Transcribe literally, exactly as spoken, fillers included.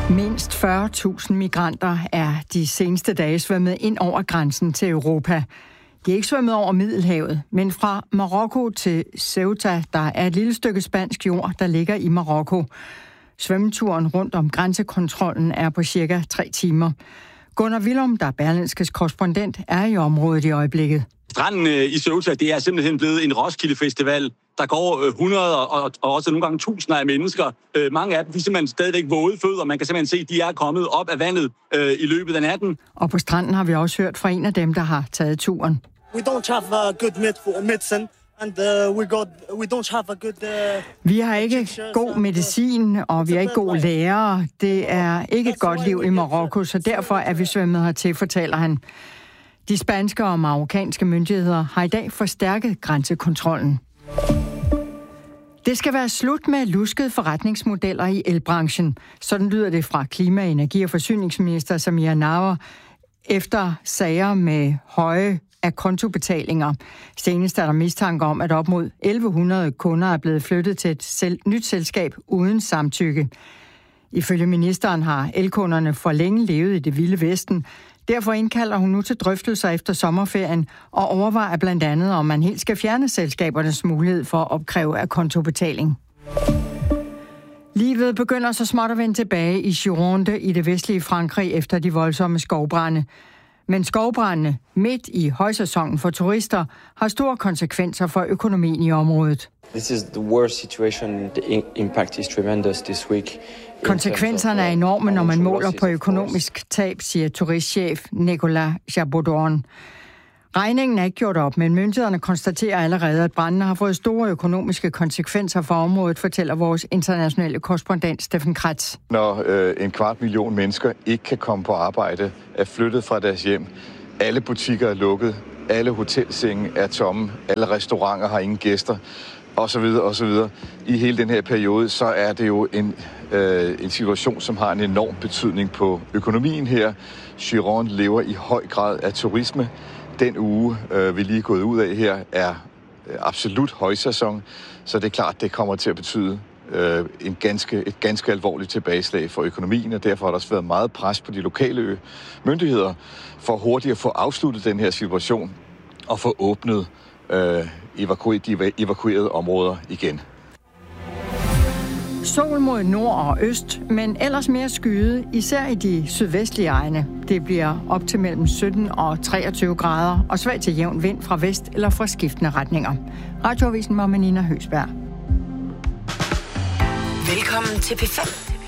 Mindst fyrre tusind migranter er de seneste dage svømmet ind over grænsen til Europa. De er ikke svømmet over Middelhavet, men fra Marokko til Ceuta, der er et lille stykke spansk jord, der ligger i Marokko. Svømmeturen rundt om grænsekontrollen er på cirka tre timer. Gunnar Willum, der er Berlingskes korrespondent, er i området i øjeblikket. Stranden i Ceuta, det er simpelthen blevet en Roskilde-festival. Der går hundreder og, og også nogle gange tusinder af mennesker. Øh, mange af dem de er simpelthen stadigvæk våde fødder. Man kan simpelthen se, at de er kommet op af vandet øh, i løbet af natten. Og på stranden har vi også hørt fra en af dem, der har taget turen. We don't have a good medicine. And uh, we got, we don't have a good, uh, vi har ikke god medicin, og vi har ikke gode lærere. Det er ikke et godt liv i Marokko, så derfor er vi svømmet hertil, fortæller han. De spanske og marokkanske myndigheder har i dag forstærket grænsekontrollen. Det skal være slut med luskede forretningsmodeller i elbranchen. Sådan lyder det fra klima-, energi- og forsyningsminister Samir Nawa efter sager med høje akontobetalinger. Senest er der mistanke om, at op mod elleve hundrede kunder er blevet flyttet til et sel- nyt selskab uden samtykke. Ifølge ministeren har elkunderne for længe levet i det vilde vesten. Derfor indkalder hun nu til drøftelser efter sommerferien og overvejer blandt andet, om man helt skal fjerne selskabernes mulighed for at opkræve akontobetaling. Livet begynder så småt at vende tilbage i Gironde i det vestlige Frankrig efter de voldsomme skovbrande. Men skovbrandene midt i højsæsonen for turister har store konsekvenser for økonomien i området. This is the worst situation. The impact is tremendous this week. Konsekvenserne er enorme, når man måler på økonomisk tab, siger turistchef Nicolas Chabaudon. Regningen er ikke gjort op, men myndighederne konstaterer allerede, at brandene har fået store økonomiske konsekvenser for området, fortæller vores internationale korrespondent Steffen Kratz. Når øh, en kvart million mennesker ikke kan komme på arbejde, er flyttet fra deres hjem, alle butikker er lukket, alle hotelsenge er tomme, alle restauranter har ingen gæster, osv. osv. I hele den her periode, så er det jo en, øh, en situation, som har en enorm betydning på økonomien her. Gironde lever i høj grad af turisme. Den uge, øh, vi lige er gået ud af her, er absolut højsæson, så det er klart, det kommer til at betyde øh, en ganske, et ganske alvorligt tilbageslag for økonomien, og derfor har der også været meget pres på de lokale myndigheder for hurtigt at få afsluttet den her situation og få åbnet øh, evaku- de evakuerede områder igen. Sol mod nord og øst, men ellers mere skyet, især i de sydvestlige egne. Det bliver op til mellem sytten og treogtyve grader og svag til jævn vind fra vest eller fra skiftende retninger. Radioavisen var med Nina Høsberg. Velkommen til P fem.